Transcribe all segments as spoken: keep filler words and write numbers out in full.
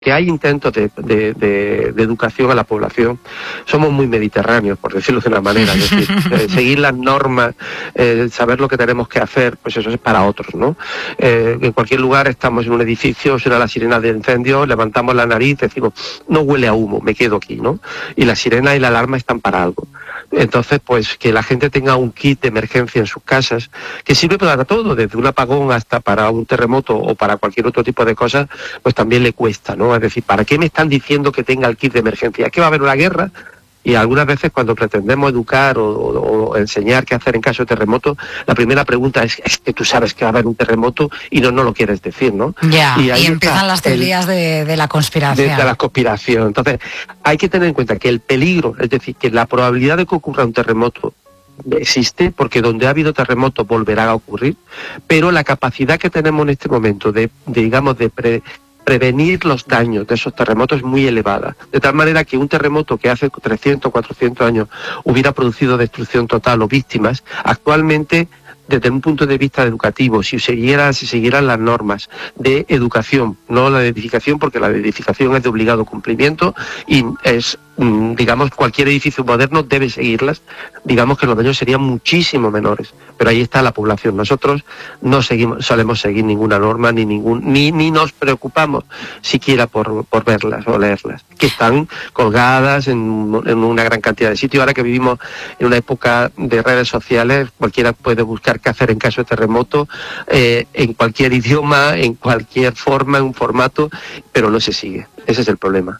que hay intentos de, de, de, de educación a la población, somos muy mediterráneos, por decirlo de una manera, es decir, eh, seguir las normas, eh, saber lo que tenemos que hacer, pues eso es para otros, ¿no? Eh, en cualquier lugar estamos en un edificio, suena la sirena de incendio, levantamos la nariz, decimos, no huele a humo, me quedo aquí, ¿no? Y la sirena y la alarma están para algo. Entonces, pues que la gente tenga un kit de emergencia en sus casas, que sirve para todo, desde un apagón hasta para un terremoto o para cualquier otro tipo de cosas, pues también le cuesta, ¿no? Es decir, ¿para qué me están diciendo que tenga el kit de emergencia? ¿Es que va a haber una guerra? Y algunas veces cuando pretendemos educar o, o, o enseñar qué hacer en caso de terremoto, la primera pregunta es, es que tú sabes que va a haber un terremoto y no, no lo quieres decir, ¿no? Ya, y, ahí y empiezan las teorías el, de, de la conspiración. De, de la conspiración. Entonces, hay que tener en cuenta que el peligro, es decir, que la probabilidad de que ocurra un terremoto existe, porque donde ha habido terremotos volverá a ocurrir, pero la capacidad que tenemos en este momento de, de digamos, de pre... prevenir los daños de esos terremotos es muy elevada, de tal manera que un terremoto que hace trescientos, cuatrocientos años hubiera producido destrucción total o víctimas, actualmente desde un punto de vista educativo, si siguieran, si siguieran las normas de educación, no la de edificación, porque la de edificación es de obligado cumplimiento y es, digamos, cualquier edificio moderno debe seguirlas, digamos que los daños serían muchísimo menores, pero ahí está la población. Nosotros no seguimos, solemos seguir ninguna norma, ni ningún, ni, ni nos preocupamos siquiera por, por verlas o leerlas, que están colgadas en, en una gran cantidad de sitios. Ahora que vivimos en una época de redes sociales, cualquiera puede buscar qué hacer en caso de terremoto, eh, en cualquier idioma, en cualquier forma, en un formato, pero no se sigue. Ese es el problema.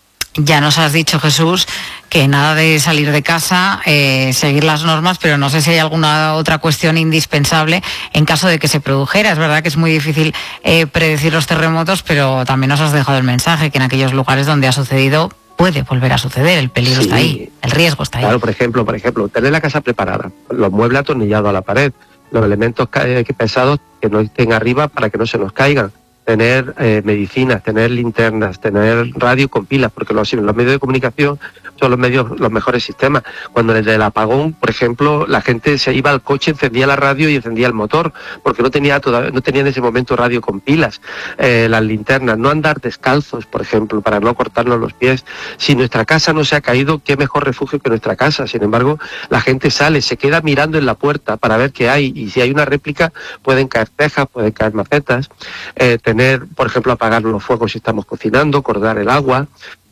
Ya nos has dicho, Jesús, que nada de salir de casa, eh, seguir las normas, pero no sé si hay alguna otra cuestión indispensable en caso de que se produjera. Es verdad que es muy difícil eh, predecir los terremotos, pero también nos has dejado el mensaje que en aquellos lugares donde ha sucedido puede volver a suceder, el peligro sí, está ahí, el riesgo está ahí. Claro, por ejemplo, por ejemplo, tener la casa preparada, los muebles atornillados a la pared, los elementos pesados que no estén arriba para que no se nos caigan, tener eh, medicinas, tener linternas, tener radio con pilas, porque los, los medios de comunicación son los medios, los mejores sistemas. Cuando desde el apagón, por ejemplo, la gente se iba al coche, encendía la radio y encendía el motor, porque no tenía todavía, no tenía en ese momento radio con pilas, eh, las linternas, no andar descalzos, por ejemplo, para no cortarnos los pies. Si nuestra casa no se ha caído, qué mejor refugio que nuestra casa. Sin embargo, la gente sale, se queda mirando en la puerta para ver qué hay, y si hay una réplica pueden caer tejas, pueden caer macetas, eh, tener, por ejemplo, apagar los fuegos si estamos cocinando, cortar el agua,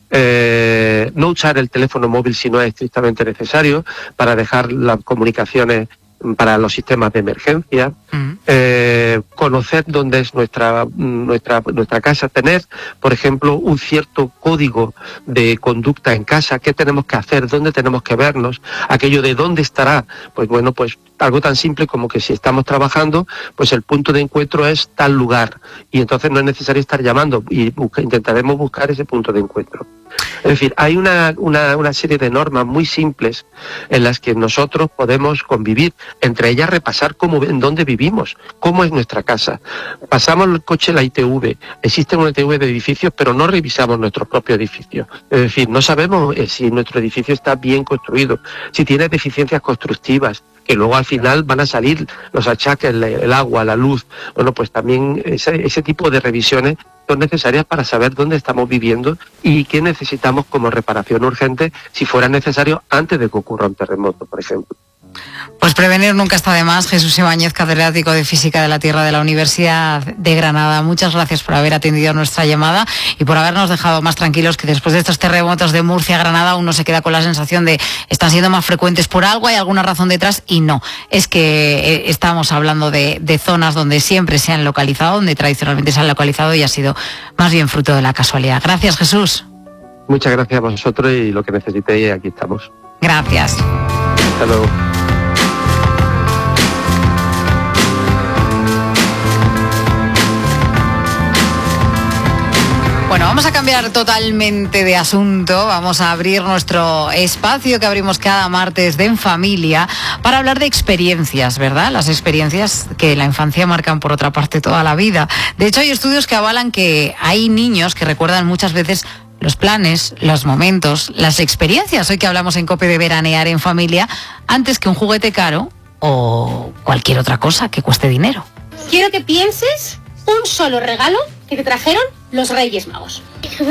eh, no usar el teléfono móvil si no es estrictamente necesario, para dejar las comunicaciones para los sistemas de emergencia, uh-huh. eh, conocer dónde es nuestra, nuestra, nuestra casa, tener, por ejemplo, un cierto código de conducta en casa, qué tenemos que hacer, dónde tenemos que vernos, aquello de dónde estará, pues bueno, pues algo tan simple como que si estamos trabajando, pues el punto de encuentro es tal lugar, y entonces no es necesario estar llamando, y busca, intentaremos buscar ese punto de encuentro. Es decir, hay una, una, una serie de normas muy simples en las que nosotros podemos convivir, entre ellas repasar cómo, en dónde vivimos, cómo es nuestra casa. Pasamos el coche la I T V, existen una I T V de edificios, pero no revisamos nuestro propio edificio. Es decir, no sabemos si nuestro edificio está bien construido, si tiene deficiencias constructivas, que luego al final van a salir los achaques, el, el agua, la luz. Bueno, pues también ese, ese tipo de revisiones son necesarias para saber dónde estamos viviendo y qué necesitamos como reparación urgente si fuera necesario antes de que ocurra un terremoto, por ejemplo. Pues prevenir nunca está de más. Jesús Ibáñez, catedrático de Física de la Tierra de la Universidad de Granada, muchas gracias por haber atendido nuestra llamada y por habernos dejado más tranquilos, que después de estos terremotos de Murcia, Granada, uno se queda con la sensación de están siendo más frecuentes por algo, hay alguna razón detrás, y no, es que eh, estamos hablando de, de zonas donde siempre se han localizado, donde tradicionalmente se han localizado, y ha sido más bien fruto de la casualidad. Gracias, Jesús. Muchas gracias a vosotros, y lo que necesitéis, aquí estamos. Gracias. Hasta luego. Bueno, vamos a cambiar totalmente de asunto, vamos a abrir nuestro espacio que abrimos cada martes de En Familia para hablar de experiencias, ¿verdad? Las experiencias que la infancia marcan, por otra parte, toda la vida. De hecho, hay estudios que avalan que hay niños que recuerdan muchas veces los planes, los momentos, las experiencias, hoy que hablamos en COPE de veranear en familia, antes que un juguete caro o cualquier otra cosa que cueste dinero. Quiero que pienses un solo regalo que te trajeron los Reyes Magos.